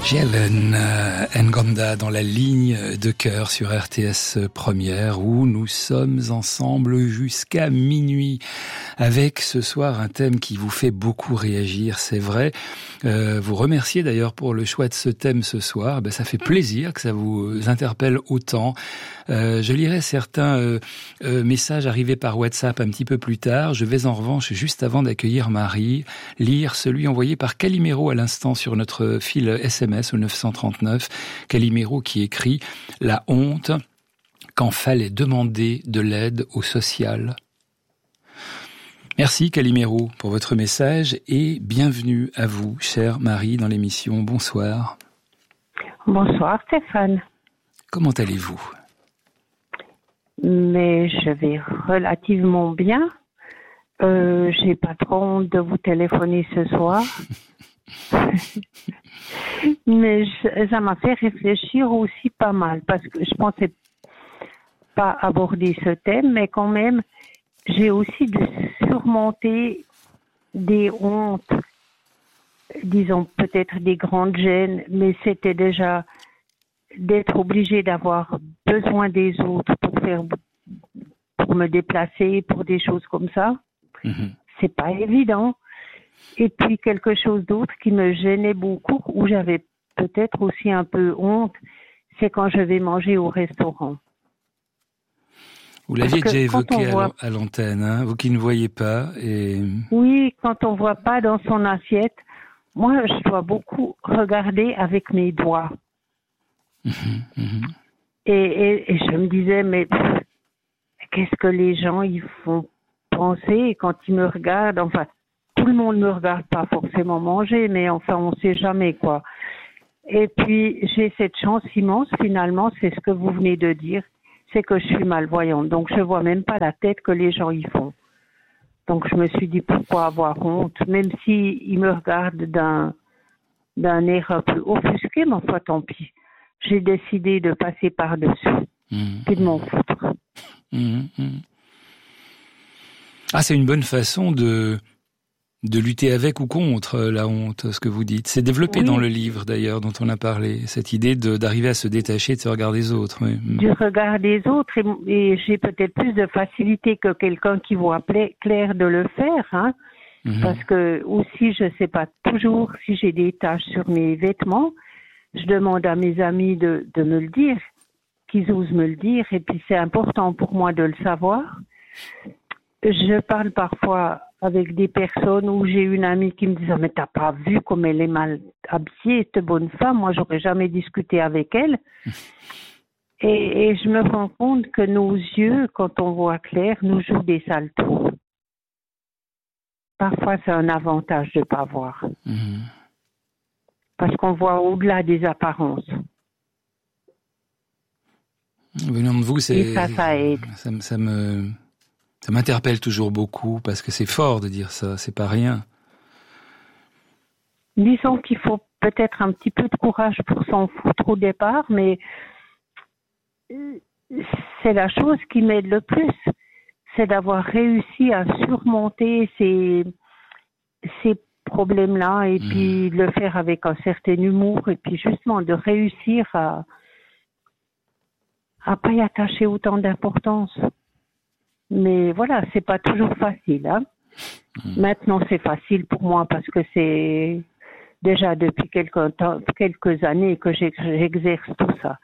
Jelen Ngonda dans la ligne de cœur sur RTS Première où nous sommes ensemble jusqu'à minuit avec ce soir un thème qui vous fait beaucoup réagir, c'est vrai. Vous remerciez d'ailleurs pour le choix de ce thème ce soir. Ça fait plaisir que ça vous interpelle autant. Je lirai certains messages arrivés par WhatsApp un petit peu plus tard. Je vais en revanche, juste avant d'accueillir Marie, lire celui envoyé par Calimero à l'instant sur notre fil SMS au 939. Calimero qui écrit « La honte quand fallait demander de l'aide au social ». Merci Calimero pour votre message et bienvenue à vous, chère Marie, dans l'émission. Bonsoir. Bonsoir Stéphane. Comment allez-vous ? Mais je vais relativement bien. J'ai pas trop honte de vous téléphoner ce soir. Mais ça m'a fait réfléchir aussi pas mal parce que je pensais pas aborder ce thème, mais quand même, j'ai aussi dû surmonter des hontes, disons peut-être des grandes gênes, mais c'était déjà d'être obligé d'avoir besoin des autres pour me déplacer, pour des choses comme ça. C'est pas évident. Et puis quelque chose d'autre qui me gênait beaucoup, où j'avais peut-être aussi un peu honte, c'est quand je vais manger au restaurant. Vous l'aviez déjà évoqué à l'antenne, hein, vous qui ne voyez pas. Oui, quand on voit pas dans son assiette, moi je dois beaucoup regarder avec mes doigts. Et je me disais, mais qu'est-ce que les gens ils font penser quand ils me regardent? Enfin, tout le monde ne me regarde pas forcément manger, mais enfin, on ne sait jamais, quoi. Et puis, j'ai cette chance immense, finalement, c'est ce que vous venez de dire, c'est que je suis malvoyante. Donc, je ne vois même pas la tête que les gens y font. Donc, je me suis dit, pourquoi avoir honte? Même s'ils me regardent d'un air un peu offusqué, mais enfin, tant pis. J'ai décidé de passer par-dessus et de m'en foutre. Ah, c'est une bonne façon de lutter avec ou contre la honte, ce que vous dites. C'est développé dans le livre, d'ailleurs, dont on a parlé, cette idée d'arriver à se détacher de ce regard des autres. Oui. Du regard des autres, et j'ai peut-être plus de facilité que quelqu'un qui voit clair de le faire, hein, parce que aussi, je sais pas toujours si j'ai des taches sur mes vêtements, je demande à mes amis de me le dire, qu'ils osent me le dire, et puis c'est important pour moi de le savoir. Je parle parfois avec des personnes où j'ai une amie qui me dit « Mais t'as pas vu comme elle est mal habillée, cette bonne femme, moi j'aurais jamais discuté avec elle. » Et je me rends compte que nos yeux, quand on voit clair, nous jouent des sales tours. Parfois c'est un avantage de pas voir. Parce qu'on voit au-delà des apparences. Venant de vous, et ça aide. Ça m'interpelle toujours beaucoup parce que c'est fort de dire ça, c'est pas rien. Disons qu'il faut peut-être un petit peu de courage pour s'en foutre au départ, mais c'est la chose qui m'aide le plus, c'est d'avoir réussi à surmonter ces problèmes-là et puis le faire avec un certain humour et puis justement de réussir à pas y attacher autant d'importance. Mais voilà, c'est pas toujours facile, hein. Maintenant, c'est facile pour moi parce que c'est déjà depuis quelques années que j'exerce tout ça.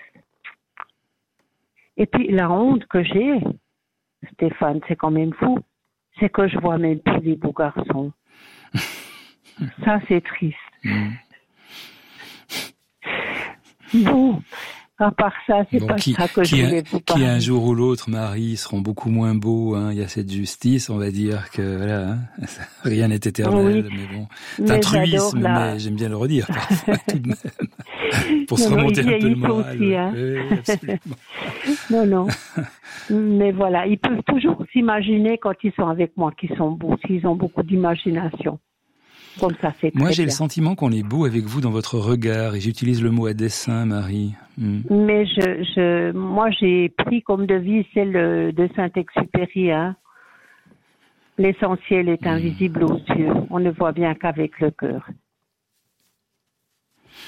Et puis, la honte que j'ai, Stéphane, c'est quand même fou, c'est que je vois même plus les beaux garçons. Ça, c'est triste. Bon. À part ça, c'est pas ça que je voulais vous parler. Qui un jour ou l'autre, Marie, seront beaucoup moins beaux. Hein. Il y a cette justice, on va dire que voilà, hein, rien n'est éternel. Mais bon, c'est un truisme, mais j'aime bien le redire parfois tout de même, pour se remonter un peu le moral. Aussi, hein. Oui, absolument. Non. Mais voilà, ils peuvent toujours s'imaginer quand ils sont avec moi qu'ils sont beaux, s'ils ont beaucoup d'imagination. Comme ça, c'est moi, très j'ai bien. le sentiment qu'on est beau avec vous dans votre regard, et j'utilise le mot à dessein, Marie. Mais moi, j'ai pris comme devise celle de Saint-Exupéry, hein. L'essentiel est invisible aux yeux. On ne voit bien qu'avec le cœur.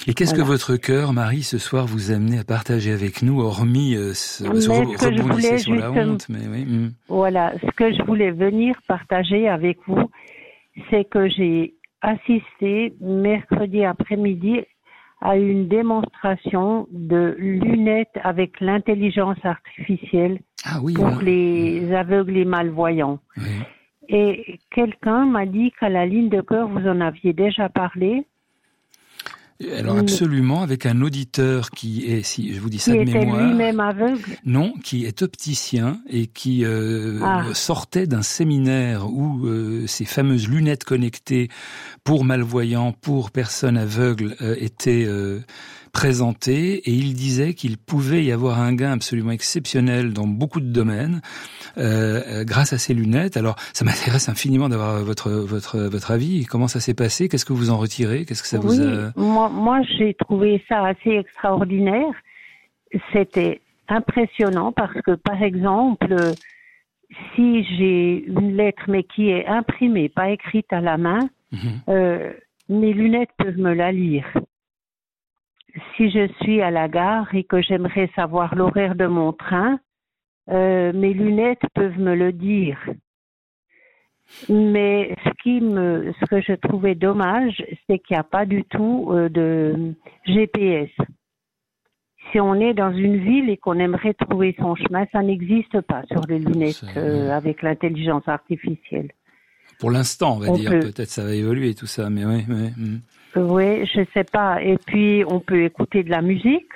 Et qu'est-ce que votre cœur, Marie, ce soir vous amenait à partager avec nous, hormis rebondissez sur la honte, mais oui. Voilà, ce que je voulais venir partager avec vous, c'est que j'ai assisté mercredi après-midi à une démonstration de lunettes avec l'intelligence artificielle pour les aveugles et malvoyants. Oui. Et quelqu'un m'a dit qu'à la ligne de cœur, vous en aviez déjà parlé. Alors absolument, avec un auditeur qui est, si je vous dis ça de mémoire... Qui était lui-même aveugle ? Non, qui est opticien et qui sortait d'un séminaire où ces fameuses lunettes connectées pour malvoyants, pour personnes aveugles étaient présentées, et il disait qu'il pouvait y avoir un gain absolument exceptionnel dans beaucoup de domaines grâce à ces lunettes. Alors ça m'intéresse infiniment d'avoir votre avis. Comment ça s'est passé ? Qu'est-ce que vous en retirez ? Qu'est-ce que ça vous a... Moi j'ai trouvé ça assez extraordinaire. C'était impressionnant parce que, par exemple, si j'ai une lettre mais qui est imprimée, pas écrite à la main, mes lunettes peuvent me la lire. Si je suis à la gare et que j'aimerais savoir l'horaire de mon train, mes lunettes peuvent me le dire. Mais ce que je trouvais dommage, c'est qu'il n'y a pas du tout de GPS. Si on est dans une ville et qu'on aimerait trouver son chemin, ça n'existe pas sur les lunettes avec l'intelligence artificielle. Pour l'instant, on va dire. Peut-être ça va évoluer tout ça, mais oui. Oui, je sais pas. Et puis, on peut écouter de la musique.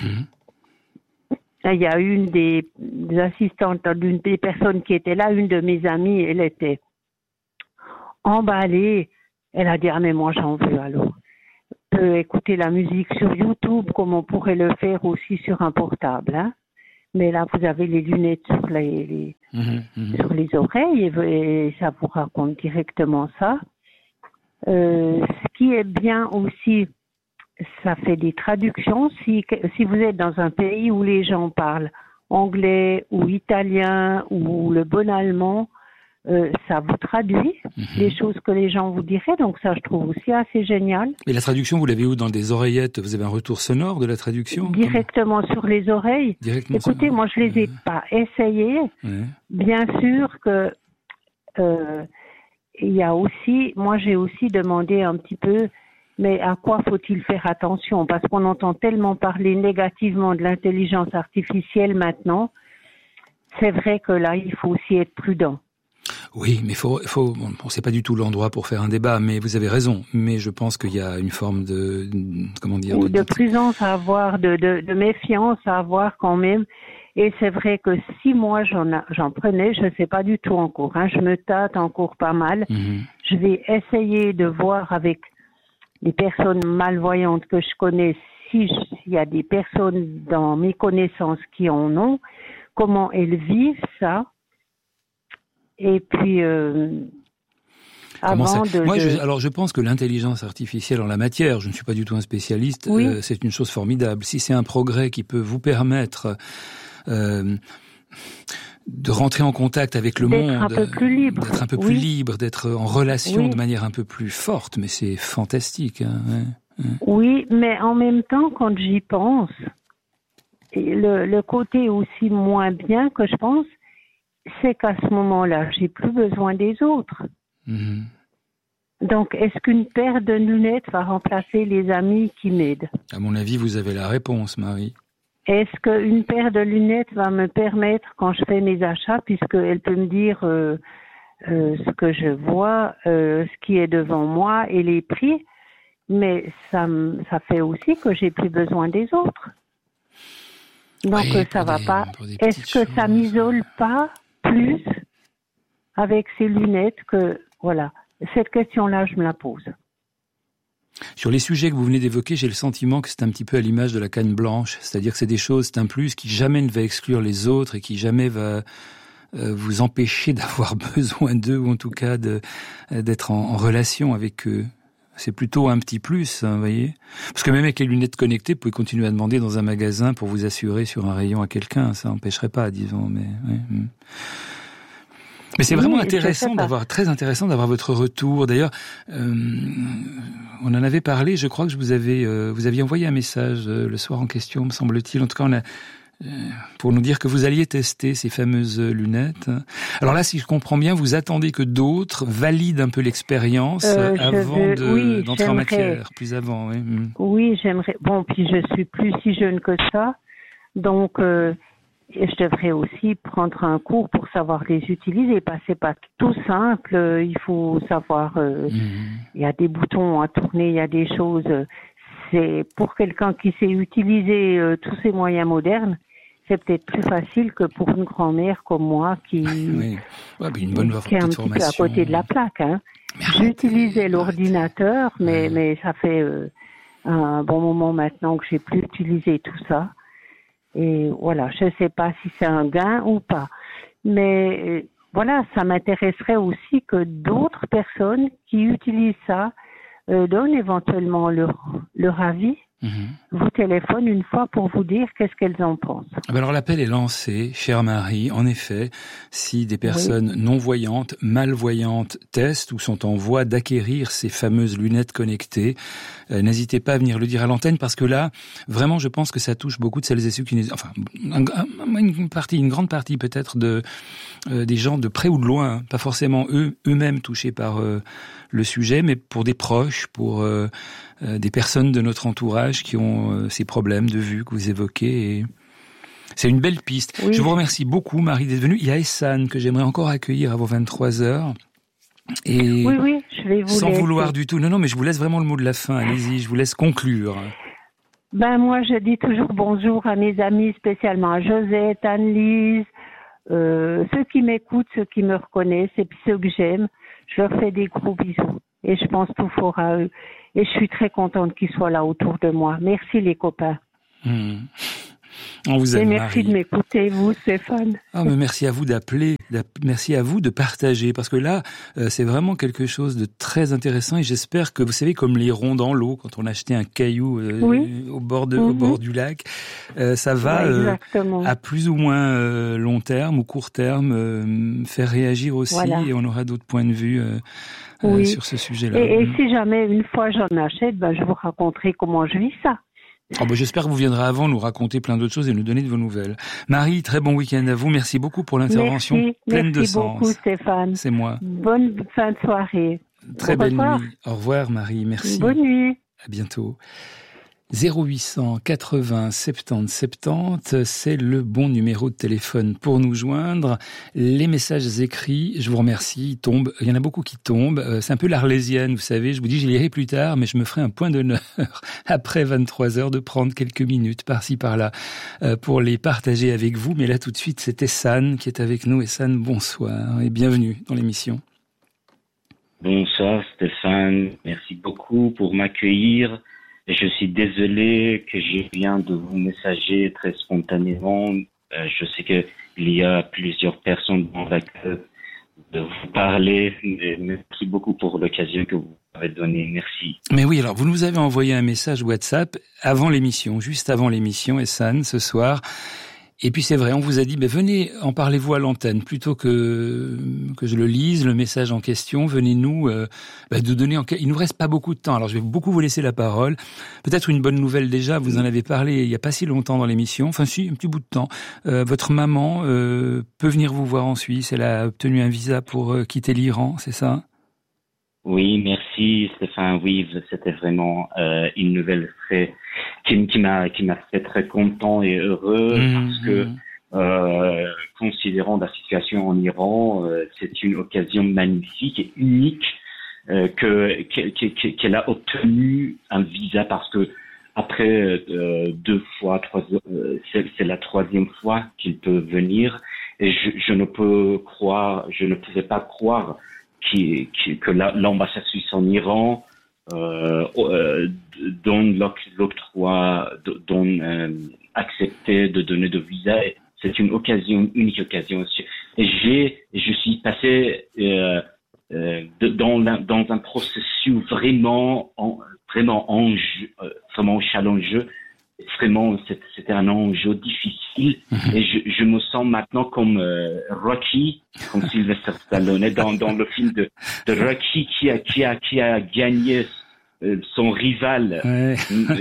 Il y a une des assistantes, d'une des personnes qui était là, une de mes amies, elle était emballée. Elle a dit, mais moi j'en veux alors. On peut écouter la musique sur YouTube comme on pourrait le faire aussi sur un portable. Hein. Mais là, vous avez les lunettes sur sur les oreilles et ça vous raconte directement ça. Ce qui est bien aussi, ça fait des traductions. Si vous êtes dans un pays où les gens parlent anglais ou italien ou le bon allemand, ça vous traduit les choses que les gens vous diraient. Donc ça, je trouve aussi assez génial. Et la traduction, vous l'avez où ? Dans des oreillettes ? Vous avez un retour sonore de la traduction ? Directement sur les oreilles. Écoutez, moi, je les ai pas essayées. Bien sûr que... il y a aussi, moi j'ai aussi demandé un petit peu, mais à quoi faut-il faire attention ? Parce qu'on entend tellement parler négativement de l'intelligence artificielle maintenant. C'est vrai que là, il faut aussi être prudent. Oui, mais c'est pas du tout l'endroit pour faire un débat, mais vous avez raison. Mais je pense qu'il y a une forme de prudence à avoir, de méfiance à avoir quand même. Et c'est vrai que si moi j'en prenais, je sais pas du tout encore, je me tâte encore pas mal. Je vais essayer de voir avec les personnes malvoyantes que je connais, s'il y a des personnes dans mes connaissances qui en ont, comment elles vivent ça. Et puis alors je pense que l'intelligence artificielle en la matière, je ne suis pas du tout un spécialiste, c'est une chose formidable. Si c'est un progrès qui peut vous permettre de rentrer en contact avec le monde, d'être un peu plus libre, d'être en relation de manière un peu plus forte, mais c'est fantastique. Oui, mais en même temps, quand j'y pense, le côté aussi moins bien que je pense, c'est qu'à ce moment-là, j'ai plus besoin des autres. Donc, est-ce qu'une paire de lunettes va remplacer les amis qui m'aident ? À mon avis, vous avez la réponse, Marie. Est-ce qu'une paire de lunettes va me permettre, quand je fais mes achats, puisqu'elle peut me dire ce que je vois, ce qui est devant moi et les prix, mais ça fait aussi que j'ai plus besoin des autres. Donc ça va pas. Est-ce que ça m'isole pas plus avec ces lunettes que voilà. Cette question-là, je me la pose. Sur les sujets que vous venez d'évoquer, j'ai le sentiment que c'est un petit peu à l'image de la canne blanche, c'est-à-dire que c'est des choses, c'est un plus qui jamais ne va exclure les autres et qui jamais va vous empêcher d'avoir besoin d'eux ou en tout cas d'être en relation avec eux. C'est plutôt un petit plus, vous voyez. Parce que même avec les lunettes connectées, vous pouvez continuer à demander dans un magasin pour vous assurer sur un rayon à quelqu'un, ça n'empêcherait pas, disons. Mais Mais c'est vraiment très intéressant d'avoir votre retour. D'ailleurs, on en avait parlé. Je crois que vous aviez envoyé un message le soir en question, me semble-t-il. En tout cas, pour nous dire que vous alliez tester ces fameuses lunettes. Alors là, si je comprends bien, vous attendez que d'autres valident un peu l'expérience avant d'entrer en matière, plus avant. Oui, oui, j'aimerais. Bon, puis je suis plus si jeune que ça, donc. Je devrais aussi prendre un cours pour savoir les utiliser, parce que c'est pas tout simple. Il faut savoir, il y a des boutons à tourner, il y a des choses. C'est pour quelqu'un qui sait utiliser tous ces moyens modernes, c'est peut-être plus facile que pour une grand-mère comme moi qui est un petit peu à côté de la plaque. Hein. J'utilisais l'ordinateur, mais ça fait un bon moment maintenant que j'ai plus utilisé tout ça. Et voilà, je ne sais pas si c'est un gain ou pas. Mais voilà, ça m'intéresserait aussi que d'autres personnes qui utilisent ça donnent éventuellement leur avis. Vous téléphone une fois pour vous dire qu'est-ce qu'elles en pensent. Alors l'appel est lancé, chère Marie. En effet, si des personnes non-voyantes, malvoyantes testent ou sont en voie d'acquérir ces fameuses lunettes connectées, n'hésitez pas à venir le dire à l'antenne, parce que là, vraiment, je pense que ça touche beaucoup de celles et ceux qui... Enfin, une grande partie peut-être des gens de près ou de loin, pas forcément eux-mêmes touchés par le sujet, mais pour des proches, pour des personnes de notre entourage qui ont ces problèmes de vue que vous évoquez. Et c'est une belle piste. Oui. Je vous remercie beaucoup, Marie, d'être venue. Il y a Essane que j'aimerais encore accueillir avant 23h. Et oui, je vais vous sans laisser. Vouloir du tout. Non, mais je vous laisse vraiment le mot de la fin. Allez-y, je vous laisse conclure. Moi, je dis toujours bonjour à mes amis, spécialement à Josette, Anne-Lise, ceux qui m'écoutent, ceux qui me reconnaissent et puis ceux que j'aime. Je leur fais des gros bisous et je pense tout fort à eux. Et je suis très contente qu'ils soient là autour de moi. Merci les copains. On vous aime, et merci Marie. De m'écouter, vous, Stéphane. Mais merci à vous d'appeler, merci à vous de partager, parce que là, c'est vraiment quelque chose de très intéressant, et j'espère que, vous savez, comme les ronds dans l'eau, quand on achetait un caillou au bord du lac, ça va à plus ou moins long terme ou court terme faire réagir aussi, et on aura d'autres points de vue sur ce sujet-là. Et si jamais une fois j'en achète, je vous raconterai comment je vis ça. J'espère que vous viendrez avant nous raconter plein d'autres choses et nous donner de vos nouvelles. Marie, très bon week-end à vous. Merci beaucoup pour l'intervention pleine de sens. Merci beaucoup, Stéphane. C'est moi. Bonne fin de soirée. Très belle nuit. Au revoir, Marie. Merci. Bonne nuit. À bientôt. 0800 80 70 70, c'est le bon numéro de téléphone pour nous joindre. Les messages écrits, je vous remercie, ils tombent. Il y en a beaucoup qui tombent. C'est un peu l'Arlésienne, vous savez. Je vous dis, je les lirai plus tard, mais je me ferai un point d'honneur après 23h de prendre quelques minutes par-ci par-là pour les partager avec vous. Mais là, tout de suite, c'est Essane qui est avec nous. Essane, bonsoir et bienvenue dans l'émission. Bonsoir Stéphane, merci beaucoup pour m'accueillir. Je suis désolé que je viens de vous messager très spontanément. Je sais qu'il y a plusieurs personnes dans la queue de vous parler. Merci beaucoup pour l'occasion que vous m'avez donnée. Merci. Mais oui, alors vous nous avez envoyé un message WhatsApp avant l'émission, juste avant l'émission, Essane, ce soir. Et puis c'est vrai, on vous a dit, venez, en parlez-vous à l'antenne, plutôt que je le lise, le message en question, venez nous de donner. Il nous reste pas beaucoup de temps, alors je vais beaucoup vous laisser la parole. Peut-être une bonne nouvelle déjà, vous en avez parlé il y a pas si longtemps dans l'émission, enfin si, un petit bout de temps. Votre maman peut venir vous voir en Suisse, elle a obtenu un visa pour quitter l'Iran, c'est ça ? Oui, merci Stéphane. Oui, c'était vraiment une nouvelle qui m'a fait très content et heureux parce que considérant la situation en Iran, c'est une occasion magnifique et unique qu'elle a obtenu un visa, parce que après 2 fois, c'est la 3e fois qu'il peut venir, et je ne pouvais pas croire que l'ambassade suisse en Iran donne l'octroi, accepter de donner de visa. C'est une unique occasion. Et je suis passé dans un processus vraiment challengeeux. Vraiment, c'était un enjeu difficile, et je me sens maintenant comme Rocky, comme s'il Sylvester Stallone dans le film de Rocky qui a gagné son rival. Ouais.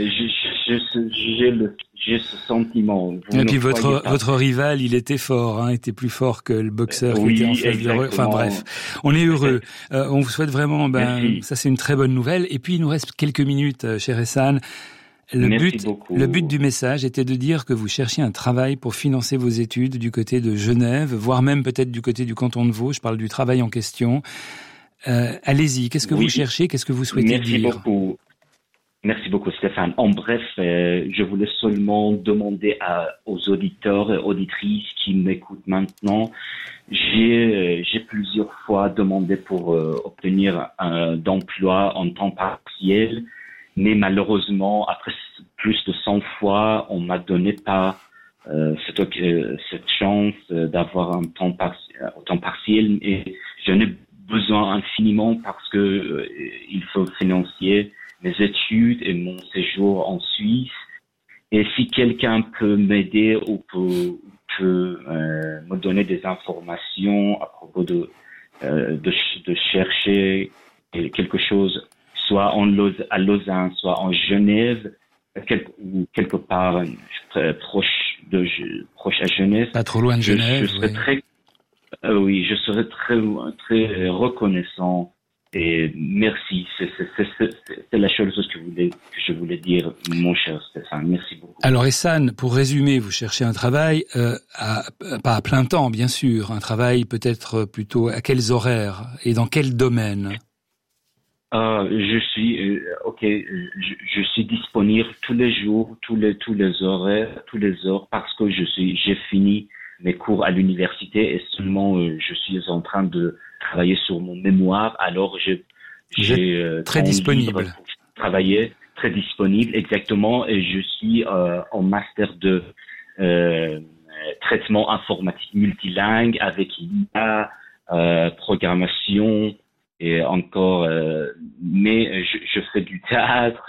J'ai ce sentiment. Et puis votre rival, il était fort, hein, était plus fort que le boxeur qui était en face de lui. Enfin bref, on est heureux. On vous souhaite vraiment, ça c'est une très bonne nouvelle. Et puis il nous reste quelques minutes, cher Ehsan. Le but du message était de dire que vous cherchiez un travail pour financer vos études du côté de Genève, voire même peut-être du côté du canton de Vaud. Je parle du travail en question. Allez-y, qu'est-ce que vous cherchez, qu'est-ce que vous souhaitez dire? Merci beaucoup Stéphane. En bref, je voulais seulement demander aux auditeurs et auditrices qui m'écoutent maintenant, j'ai plusieurs fois demandé pour obtenir d'emploi en temps partiel, mais malheureusement, après plus de 100 fois, on m'a donné pas cette chance d'avoir un temps partiel, et j'en ai besoin infiniment parce que il faut financer mes études et mon séjour en Suisse. Et si quelqu'un peut m'aider ou peut me donner des informations à propos de chercher quelque chose, soit à Lausanne, soit en Genève, ou quelque part proche à Genève. Pas trop loin de Genève. Je serais très reconnaissant. Et merci, c'est la seule chose que je voulais dire, mon cher Stéphane. Merci beaucoup. Alors Ehsan, pour résumer, vous cherchez un travail, pas à plein temps, bien sûr, un travail peut-être plutôt à quels horaires et dans quel domaine? Je suis disponible tous les jours, tous les horaires, tous les heures, parce que j'ai fini mes cours à l'université et seulement je suis en train de travailler sur mon mémoire. Alors j'ai très disponible pour travailler, très disponible exactement, et je suis en master de traitement informatique multilingue avec l'IA, programmation et encore, mais je fais du théâtre,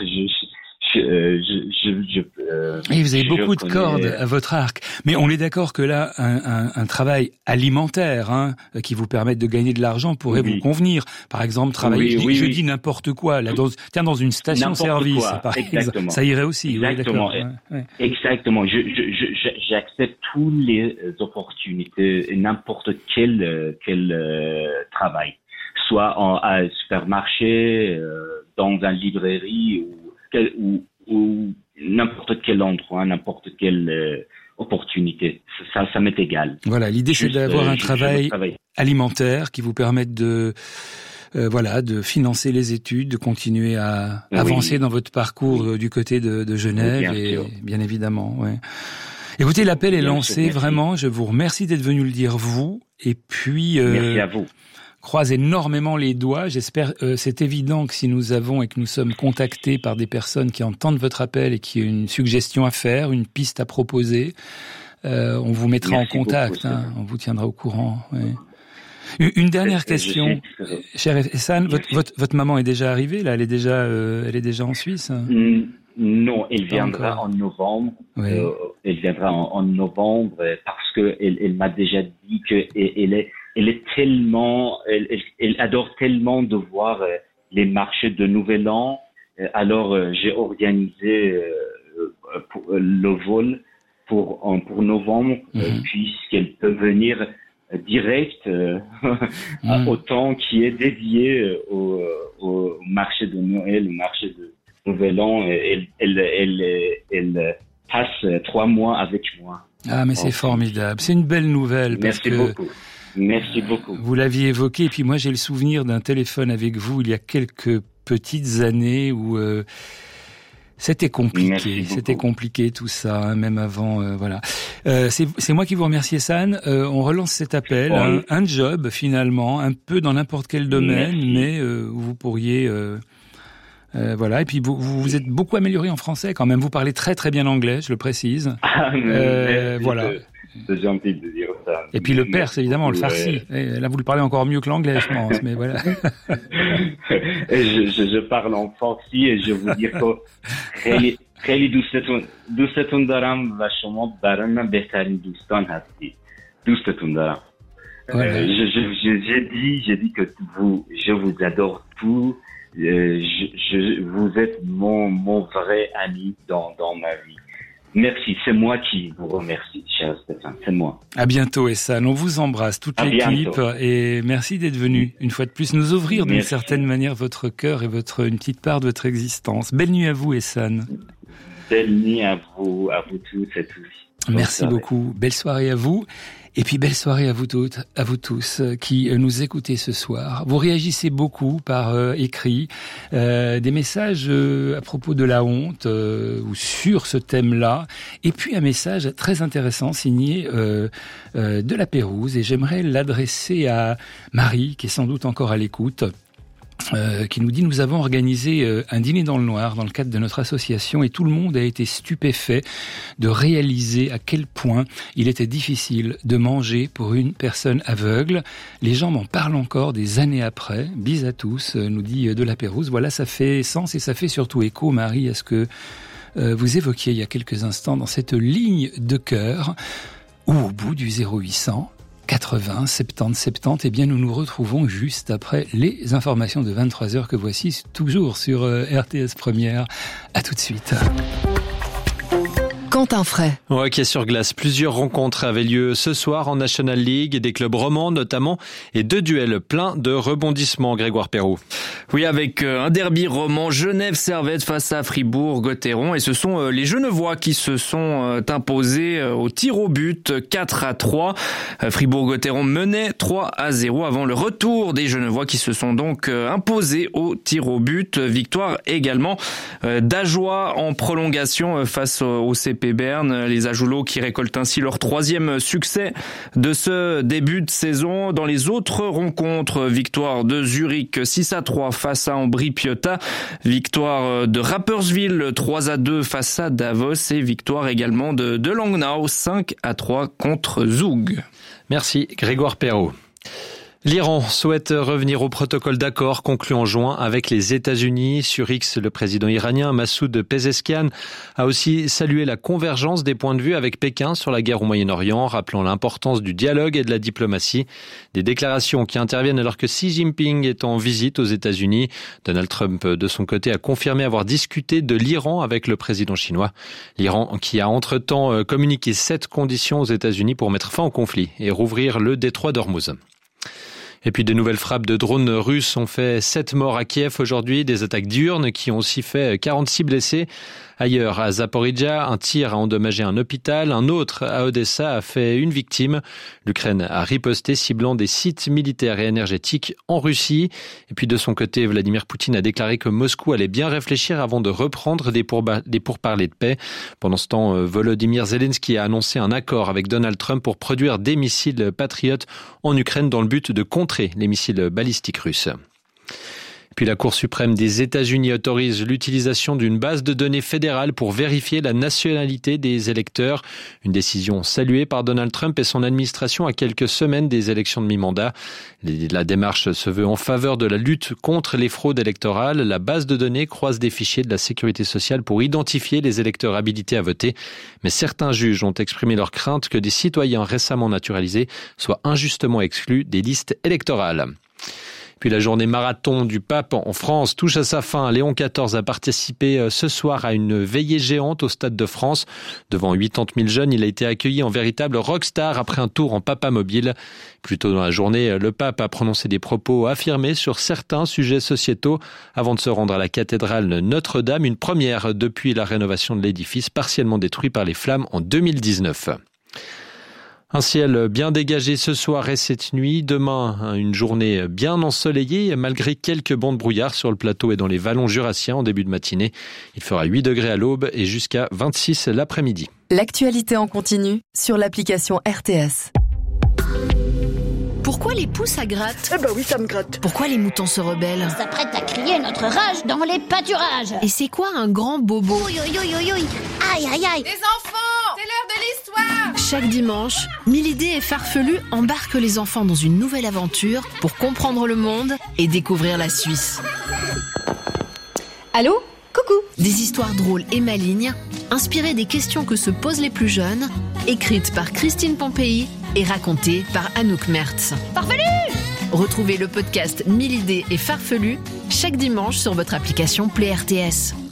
et vous avez beaucoup de cordes à votre arc. Mais on est d'accord que là, un travail alimentaire, qui vous permette de gagner de l'argent pourrait vous convenir. Par exemple, travailler, je dis n'importe quoi, là, dans une station-service, par exemple. Ça irait aussi. Exactement. Oui, exactement. J'accepte toutes les opportunités, n'importe quel travail. Soit à un supermarché, dans une librairie, ou n'importe quel endroit, n'importe quelle opportunité. Ça m'est égal. Voilà, l'idée c'est d'avoir un travail alimentaire qui vous permette de financer les études, de continuer à avancer dans votre parcours du côté de Genève, bien évidemment. Ouais. Écoutez, l'appel est lancé, vraiment. Je vous remercie d'être venu le dire, vous. Et puis, merci à vous. Croise énormément les doigts. J'espère, c'est évident que si nous avons et que nous sommes contactés par des personnes qui entendent votre appel et qui ont une suggestion à faire, une piste à proposer, on vous mettra en contact, on vous tiendra au courant. Ouais. Une dernière question, cher Ehsan, votre maman est déjà arrivée là, elle est déjà en Suisse. Non, elle viendra en novembre. Oui. Elle viendra en novembre parce que elle m'a déjà dit que elle est tellement, elle adore tellement de voir les marchés de Nouvel An. Alors j'ai organisé le vol pour novembre, puisqu'elle peut venir direct au temps qui est dédié au marché de Noël, au marché de Nouvel An. Elle passe 3 mois avec moi. Ah, mais c'est formidable. C'est une belle nouvelle. Merci beaucoup. Merci beaucoup. Vous l'aviez évoqué, et puis moi j'ai le souvenir d'un téléphone avec vous il y a quelques petites années où c'était compliqué tout ça, même avant, voilà. C'est moi qui vous remercie, Ehsan. On relance cet appel, un job finalement, un peu dans n'importe quel domaine, mais où vous pourriez, voilà. Et puis vous êtes beaucoup amélioré en français quand même. Vous parlez très très bien anglais, je le précise. Voilà. C'est gentil de dire ça. Et puis le perse, évidemment, le farsi. Et là, vous le parlez encore mieux que l'anglais, je pense, mais voilà. je parle en farsi et je vous dis que خیلی دوستتون دارم و شما برای من بهترین دوستان هستید. دوستتون دارم. Voilà. J'ai dit que je vous adore tous. Vous êtes mon vrai ami dans ma vie. Merci, c'est moi qui vous remercie, cher Stéphane, c'est moi. À bientôt, Ehsan. On vous embrasse, toute l'équipe, et merci d'être venu, une fois de plus, nous ouvrir d'une certaine manière votre cœur et une petite part de votre existence. Belle nuit à vous, Ehsan. Belle nuit à vous tous et tous. Merci beaucoup. Belle soirée à vous. Et puis belle soirée à vous toutes, à vous tous qui nous écoutez ce soir. Vous réagissez beaucoup par écrit, des messages à propos de la honte ou sur ce thème-là. Et puis un message très intéressant signé de la Pérouse. Et j'aimerais l'adresser à Marie, qui est sans doute encore à l'écoute. Qui nous dit: nous avons organisé un dîner dans le noir dans le cadre de notre association et tout le monde a été stupéfait de réaliser à quel point il était difficile de manger pour une personne aveugle. Les gens m'en parlent encore des années après. Bis à tous, nous dit de la Pérouse. Voilà, ça fait sens et ça fait surtout écho, Marie, à ce que vous évoquiez il y a quelques instants dans cette ligne de cœur ou au bout du 0800 80 70 70, eh bien nous nous retrouvons juste après les informations de 23h que voici toujours sur RTS Première. À tout de suite. Quentin Fray. Au hockey sur glace, plusieurs rencontres avaient lieu ce soir en National League, des clubs romans notamment, et 2 duels pleins de rebondissements, Grégoire Perrault. Oui, avec un derby roman, Genève-Servette face à Fribourg-Gotteron, et ce sont les Genevois qui se sont imposés au tir au but 4-3. Fribourg-Gotteron menait 3-0 avant le retour des Genevois qui se sont donc imposés au tir au but. Victoire également d'Ajoie en prolongation face au CP Berne. Les Ajoulots qui récoltent ainsi leur 3e succès de ce début de saison. Dans les autres rencontres, victoire de Zurich 6-3 face à Ambri-Piotta, victoire de Rapperswil 3-2 face à Davos et victoire également de Langnau 5-3 contre Zug. Merci Grégoire Perrault. L'Iran souhaite revenir au protocole d'accord conclu en juin avec les États-Unis. Sur X, le président iranien Massoud Pezeshkian a aussi salué la convergence des points de vue avec Pékin sur la guerre au Moyen-Orient, rappelant l'importance du dialogue et de la diplomatie. Des déclarations qui interviennent alors que Xi Jinping est en visite aux États-Unis. Donald Trump, de son côté, a confirmé avoir discuté de l'Iran avec le président chinois. L'Iran qui a entre-temps communiqué 7 conditions aux États-Unis pour mettre fin au conflit et rouvrir le détroit d'Ormuz. Et puis de nouvelles frappes de drones russes ont fait 7 morts à Kiev aujourd'hui, des attaques diurnes qui ont aussi fait 46 blessés. Ailleurs, à Zaporizhzhia, un tir a endommagé un hôpital, un autre à Odessa a fait une victime. L'Ukraine a riposté, ciblant des sites militaires et énergétiques en Russie. Et puis de son côté, Vladimir Poutine a déclaré que Moscou allait bien réfléchir avant de reprendre des pourparlers de paix. Pendant ce temps, Volodymyr Zelensky a annoncé un accord avec Donald Trump pour produire des missiles Patriot en Ukraine dans le but de contrer les missiles balistiques russes. Puis la Cour suprême des États-Unis autorise l'utilisation d'une base de données fédérale pour vérifier la nationalité des électeurs. Une décision saluée par Donald Trump et son administration à quelques semaines des élections de mi-mandat. La démarche se veut en faveur de la lutte contre les fraudes électorales. La base de données croise des fichiers de la Sécurité sociale pour identifier les électeurs habilités à voter. Mais certains juges ont exprimé leur crainte que des citoyens récemment naturalisés soient injustement exclus des listes électorales. Puis la journée marathon du pape en France touche à sa fin. Léon XIV a participé ce soir à une veillée géante au Stade de France. Devant 80 000 jeunes, il a été accueilli en véritable rockstar après un tour en papamobile. Plus tôt dans la journée, le pape a prononcé des propos affirmés sur certains sujets sociétaux avant de se rendre à la cathédrale Notre-Dame, une première depuis la rénovation de l'édifice partiellement détruit par les flammes en 2019. Un ciel bien dégagé ce soir et cette nuit. Demain, une journée bien ensoleillée malgré quelques bancs de brouillard sur le plateau et dans les vallons jurassiens en début de matinée. Il fera 8 degrés à l'aube et jusqu'à 26 l'après-midi. L'actualité en continu sur l'application RTS. Pourquoi les poux ça gratte ? Eh ben oui, ça me gratte. Pourquoi les moutons se rebellent ? On s'apprête à crier notre rage dans les pâturages. Et c'est quoi un grand bobo ? Aïe, aïe, aïe. Les enfants, c'est l'heure de l'histoire. Chaque dimanche, 1000 idées et farfelues embarquent les enfants dans une nouvelle aventure pour comprendre le monde et découvrir la Suisse. Allô ? Coucou. Des histoires drôles et malignes, inspirées des questions que se posent les plus jeunes, écrites par Christine Pompéi et raconté par Anouk Mertz. Farfelu! Retrouvez le podcast 1000 idées et farfelues chaque dimanche sur votre application Play RTS.